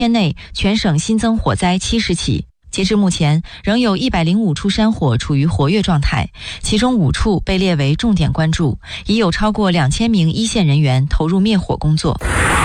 天内全省新增火灾70起。截至目前，仍有105处山火处于活跃状态，其中5处被列为重点关注，已有超过2000名一线人员投入灭火工作。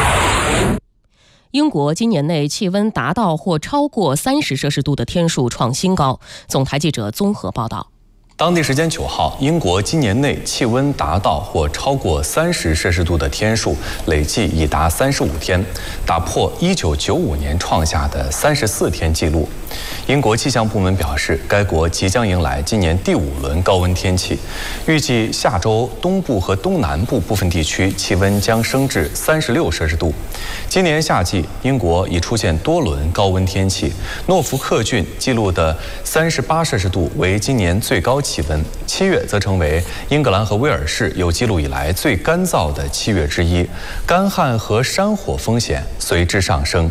英国今年内气温达到或超过30摄氏度的天数创新高。总台记者综合报道。 当地时间9号，英国今年内气温达到或超过30摄氏度的天数累计已达35天，打破1995年创下的34天纪录。英国气象部门表示，该国即将迎来今年第5轮高温天气，预计下周东部和东南部部分地区气温将升至36摄氏度。今年夏季，英国已出现多轮高温天气，诺福克郡记录的38摄氏度为今年最高气温，7月则成为英格兰和威尔士有记录以来最干燥的7月之一，干旱和山火风险随之上升。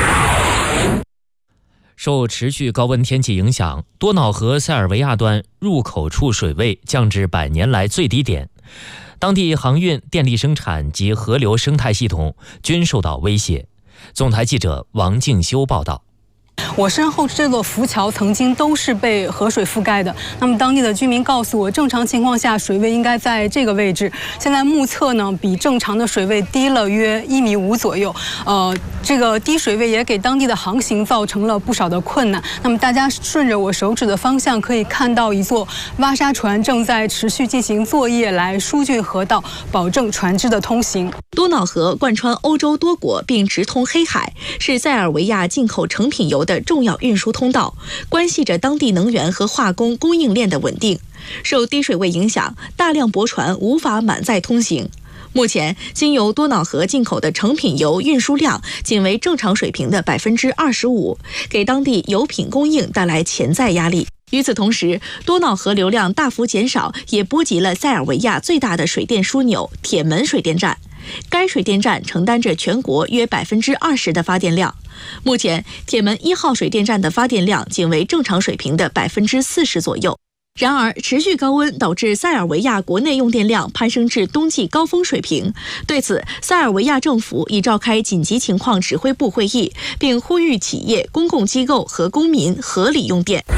受持续高温天气影响，多瑙河塞尔维亚段入口处水位降至100年来最低点，当地航运、电力生产及河流生态系统均受到威胁。总台记者王静修报道。 我身后这座浮桥曾经都是被河水覆盖的。那么当地的居民告诉我，正常情况下水位应该在这个位置，现在目测呢比正常的水位低了约1.5米左右。这个低水位也给当地的航行造成了不少的困难。那么大家顺着我手指的方向可以看到一座挖沙船正在持续进行作业来疏浚河道，保证船只的通行。 多瑙河贯穿欧洲多国并直通黑海，是塞尔维亚进口成品油的重要运输通道，关系着当地能源和化工供应链的稳定。受低水位影响，大量驳船无法满载通行。目前，经由多瑙河进口的成品油运输量仅为正常水平的25%，给当地油品供应带来潜在压力。与此同时，多瑙河流量大幅减少，也波及了塞尔维亚最大的水电枢纽铁门水电站。该水电站承担着全国约20%的发电量。目前，铁门1号水电站的发电量仅为正常水平的40%左右。然而，持续高温导致塞尔维亚国内用电量攀升至冬季高峰水平。对此，塞尔维亚政府已召开紧急情况指挥部会议，并呼吁企业、公共机构和公民合理用电。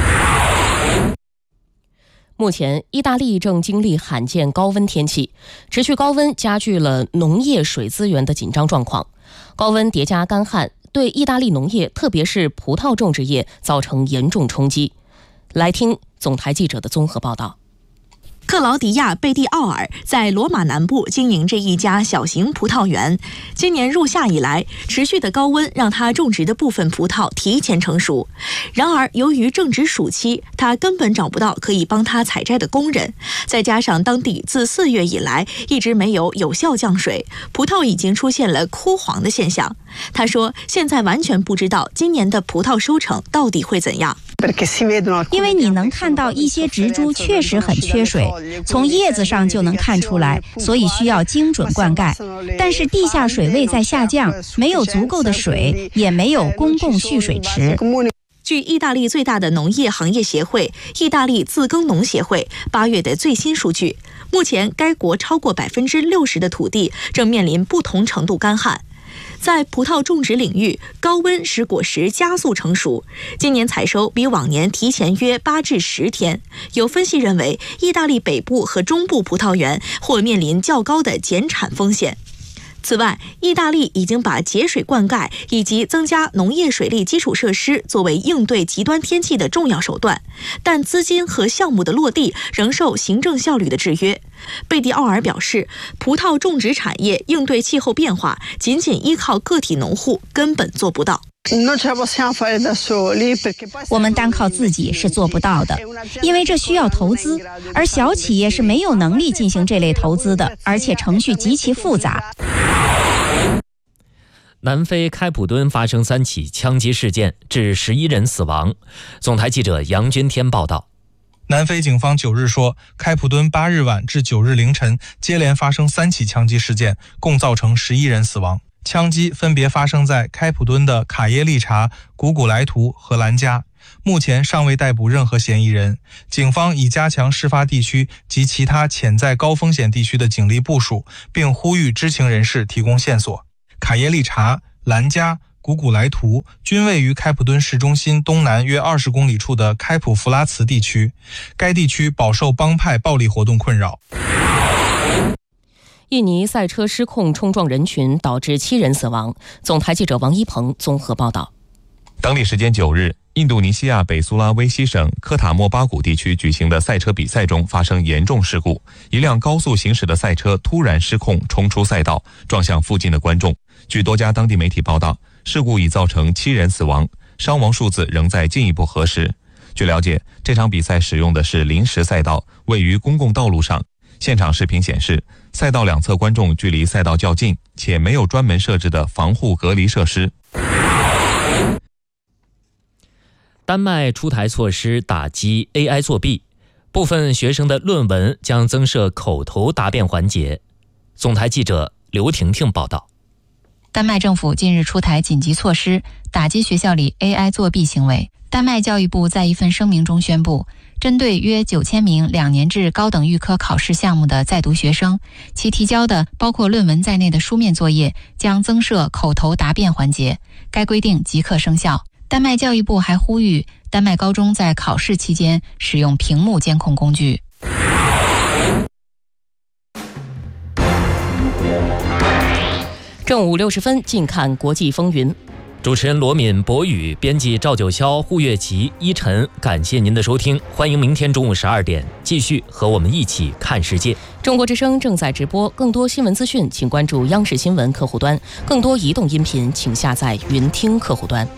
目前，意大利正经历罕见高温天气，持续高温加剧了农业水资源的紧张状况。高温叠加干旱，对意大利农业，特别是葡萄种植业造成严重冲击。来听总台记者的综合报道。 克劳迪亚·贝蒂奥尔在罗马南部经营着一家小型葡萄园。今年入夏以来，持续的高温让他种植的部分葡萄提前成熟。然而，由于正值暑期，他根本找不到可以帮他采摘的工人。再加上当地自4月以来一直没有有效降水，葡萄已经出现了枯黄的现象。他说，现在完全不知道今年的葡萄收成到底会怎样。 因为你能看到一些植株确实很缺水，从叶子上就能看出来，所以需要精准灌溉。但是地下水位在下降，没有足够的水，也没有公共蓄水池。 据意大利最大的农业行业协会意大利自耕农协会8月的最新数据，目前该国超过60%的土地正面临不同程度干旱。在葡萄种植领域，高温使果实加速成熟。今年采收比往年提前约8至10天。有分析认为，意大利北部和中部葡萄园或面临较高的减产风险。此外，意大利已经把节水灌溉以及增加农业水利基础设施作为应对极端天气的重要手段，但资金和项目的落地仍受行政效率的制约。贝蒂奥尔表示，葡萄种植产业应对气候变化，仅仅依靠个体农户根本做不到。 我们单靠自己是做不到的，因为这需要投资，而小企业是没有能力进行这类投资的，而且程序极其复杂。 南非开普敦发生3起枪击事件，致11人死亡。总台记者杨军天报道。 南非警方9日说，开普敦8日晚至9日凌晨接连发生3起枪击事件，共造成11人死亡。枪击分别发生在开普敦的卡耶利查、古古莱图和兰加。目前尚未逮捕任何嫌疑人。警方已加强事发地区及其他潜在高风险地区的警力部署，并呼吁知情人士提供线索。卡耶利查、兰加、 古古莱图均位于开普敦市中心东南约20公里处的开普弗拉茨地区，该地区饱受帮派暴力活动困扰。 印尼赛车失控冲撞人群，导致7人死亡。总台记者王一鹏综合报道。 当地时间9日，印度尼西亚北苏拉威西省科塔莫巴谷地区举行的赛车比赛中发生严重事故，一辆高速行驶的赛车突然失控冲出赛道，撞向附近的观众。据多家当地媒体报道，事故已造成7人死亡，伤亡数字仍在进一步核实。据了解，这场比赛使用的是临时赛道，位于公共道路上。现场视频显示，赛道两侧观众距离赛道较近，且没有专门设置的防护隔离设施。 丹麦出台措施打击 AI 作弊，部分学生的论文将增设口头答辩环节。总台记者刘婷婷报道。 丹麦政府近日出台紧急措施，打击学校里 AI 作弊行为。丹麦教育部在一份声明中宣布，针对约9000名2年制高等预科考试项目的在读学生，其提交的包括论文在内的书面作业将增设口头答辩环节，该规定即刻生效。丹麦教育部还呼吁丹麦高中在考试期间使用屏幕监控工具。 正午60分，近看国际风云。 主持人罗敏、博宇，编辑赵九霄、胡月琪、依晨，感谢您的收听，欢迎明天中午12点继续和我们一起看世界。 中国之声正在直播，更多新闻资讯请关注央视新闻客户端，更多移动音频请下载云听客户端。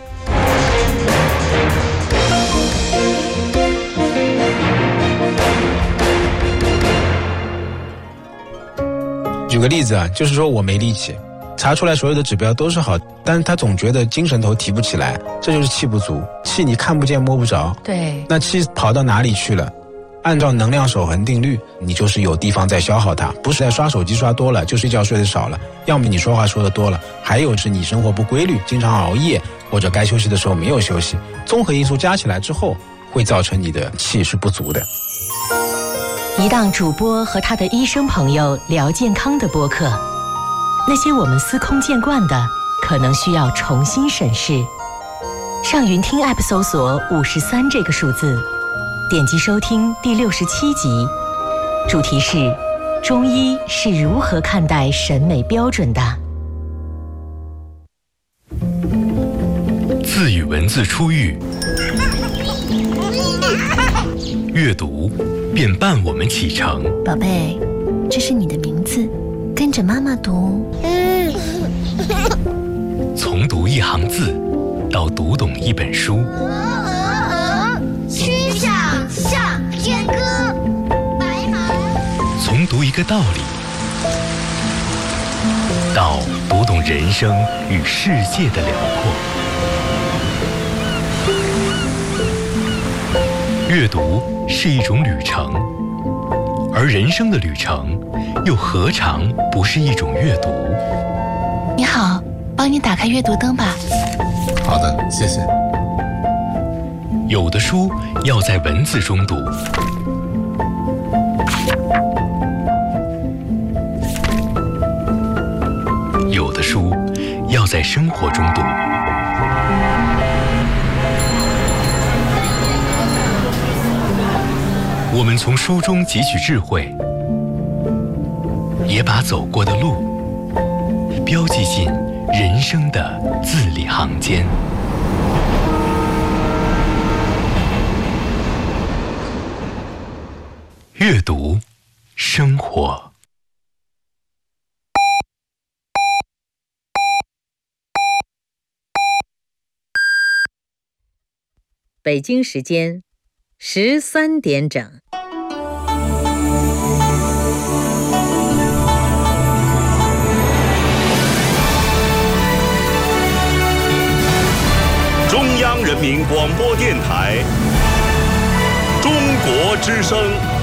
举个例子啊，就是说我没力气，查出来所有的指标都是好，但是他总觉得精神头提不起来，这就是气不足。气你看不见摸不着， 对， 那气跑到哪里去了？按照能量守恒定律，你就是有地方在消耗它，不是在刷手机刷多了，就睡觉睡得少了，要么你说话说得多了，还有是你生活不规律，经常熬夜，或者该休息的时候没有休息，综合因素加起来之后，会造成你的气是不足的。 一档主播和他的医生朋友聊健康的播客，那些我们司空见惯的，可能需要重新审视。上云听 App 搜索53这个数字，点击收听第67集，主题是中医是如何看待审美标准的。 字与文字初遇，阅读便伴我们启程。 宝贝，这是你的名字，跟着妈妈读。 从读一行字到读懂一本书， 曲项向天歌，白马。 从读一个道理到读懂人生与世界的辽阔。阅读是一种旅程，而人生的旅程又何尝不是一种阅读？ 你好，帮你打开阅读灯吧。 好的，谢谢。 有的书要在文字中读，有的书要在生活中读。我们从书中汲取智慧，也把走过的路标记进人生的字里行间。阅读，生活。 北京时间13点整。 中央人民广播电台，中国之声。